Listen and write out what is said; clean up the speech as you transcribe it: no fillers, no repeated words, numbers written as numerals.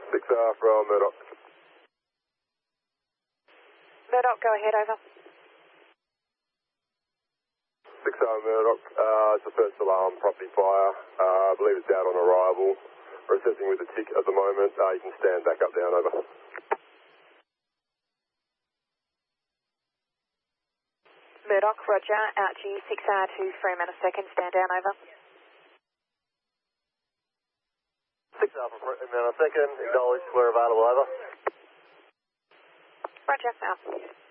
6R from Murdoch. Murdoch, go ahead, over. 6R Murdoch, it's the first alarm, property fire. I believe it's out on arrival. We're assessing with a tick at the moment. You can stand back up down, over. Murdoch, roger, out G6R to Freeman a second, stand down, over. 6R from Freeman a second, acknowledged, we're available, over. Roger, out.